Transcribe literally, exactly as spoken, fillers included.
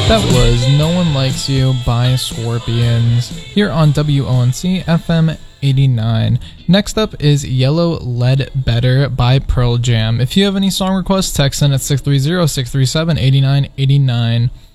That was No One Likes You by Scorpions here on W O N C F M eighty-nine. Next up is Yellow Lead Better by Pearl Jam. If you have any song requests, text in at six three zero, six three seven, eight nine eight nine.